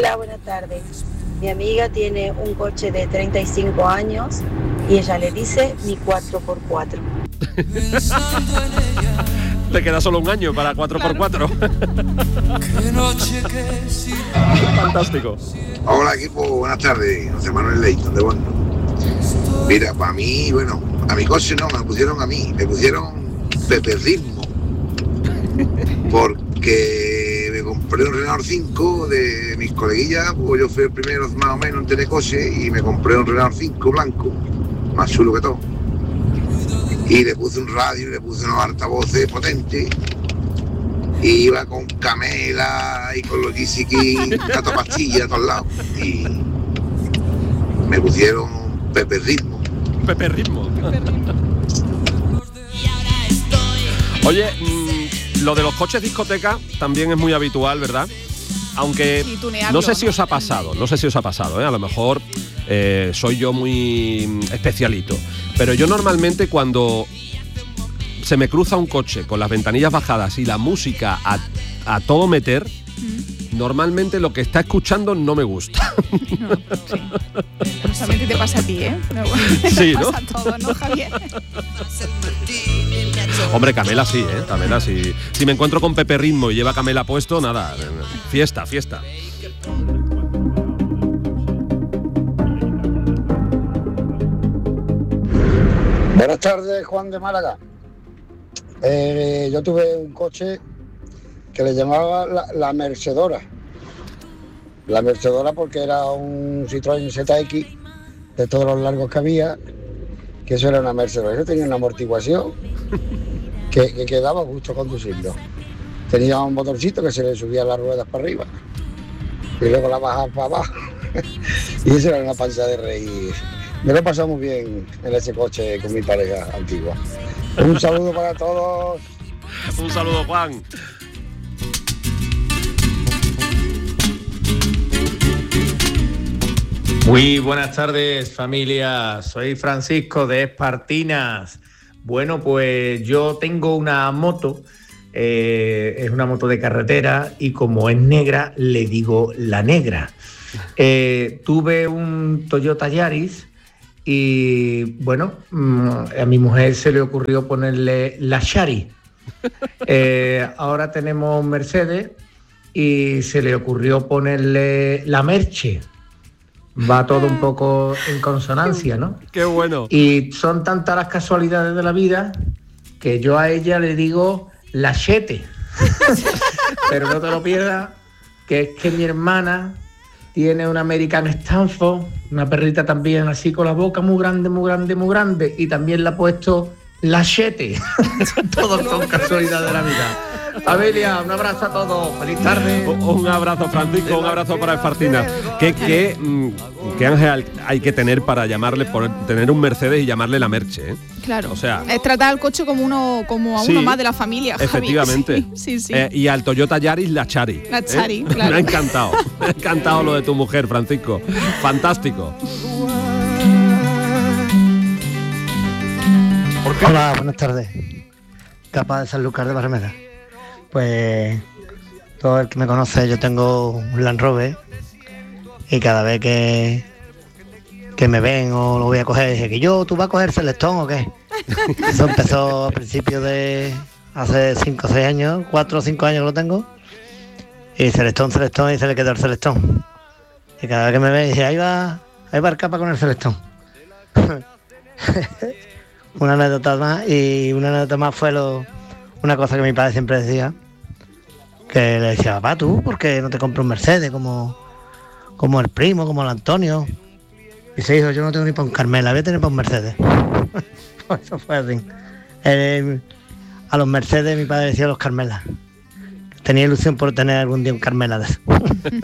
Hola, buenas tardes. Mi amiga tiene un coche de 35 años y ella le dice mi 4x4. Te queda solo un año para 4x4. Fantástico. Hola equipo, buenas tardes. José Manuel Leighton de Bondo. Mira, para mí, bueno, a mi coche no, me pusieron a mí, me pusieron Pepe Ritmo. Porque me compré un Renault 5 de mis coleguillas, pues yo fui el primero más o menos en tener coche y me compré un Renault 5 blanco, más chulo que todo. Y le puse un radio, le puse unos altavoces potentes. Y iba con Camela y con los GCK, Tato Pastilla a todos lados. Y me pusieron Pepe Ritmo. Pepe Ritmo. Oye, lo de los coches discoteca también es muy habitual, ¿verdad? Aunque no sé si os ha pasado, ¿eh? A lo mejor soy yo muy especialito. Pero yo normalmente cuando se me cruza un coche con las ventanillas bajadas y la música a todo meter, normalmente lo que está escuchando no me gusta. No, sí. Pero solamente te pasa a ti, ¿eh? Sí, ¿no? ¿no? Pasa a todo, ¿no, Javier? Hombre, Camela sí, ¿eh? Camela sí. Si me encuentro con Pepe Ritmo y lleva Camela puesto, nada, fiesta, fiesta. Buenas tardes, Juan de Málaga. Yo tuve un coche que le llamaba la Mercedora. La Mercedora porque era un Citroën ZX de todos los largos que había, que eso era una Mercedora. Eso tenía una amortiguación que daba gusto conducirlo. Tenía un motorcito que se le subía las ruedas para arriba y luego la bajaba para abajo. Y eso era una panza de reír. Me lo he pasado muy bien en ese coche con mi pareja antigua. Un saludo para todos. Un saludo, Juan. Muy buenas tardes, familia. Soy Francisco de Espartinas. Bueno, pues yo tengo una moto, es una moto de carretera y como es negra, le digo la negra. Tuve un Toyota Yaris y bueno, a mi mujer se le ocurrió ponerle la Shari. Ahora tenemos un Mercedes y se le ocurrió ponerle la Merche. Va todo un poco en consonancia, ¿no? ¡Qué bueno! Y son tantas las casualidades de la vida que yo a ella le digo la Chete. Pero no te lo pierdas, que es que mi hermana tiene una American Stanford, una perrita también así con la boca muy grande, muy grande, muy grande, y también le ha puesto la Chete. Todos son casualidades de la vida. Familia, un abrazo a todos, feliz tarde. Un abrazo, Francisco, un abrazo para Espartinas. ¿Qué ángel hay que tener para llamarle, por tener un Mercedes y llamarle la Merche, ¿eh? Claro, o sea, es tratar al coche como a sí, uno más de la familia, Javier. Efectivamente. Sí. Y al Toyota Yaris la Chari. La Chari, claro. Me ha encantado lo de tu mujer, Francisco. Fantástico. Hola, buenas tardes. Capaz de Sanlúcar de Barrameda. Pues todo el que me conoce, yo tengo un Land Rover y cada vez que me ven o lo voy a coger, dije que ¿tú vas a coger Celestón o qué? Eso empezó a principios de hace 5 o 6 años, 4 o 5 años que lo tengo, y Celestón y se le quedó el Celestón. Y cada vez que me ve, dije, ahí va el capa con el Celestón. Una anécdota más fue una cosa que mi padre siempre decía, que le decía, papá, ¿tú por qué no te compras un Mercedes como el primo, como el Antonio? Y se dijo, yo no tengo ni para un Carmela, voy a tener para un Mercedes. Pues eso fue así. A los Mercedes mi padre decía los Carmelas. Tenía ilusión por tener algún día un Carmela de eso.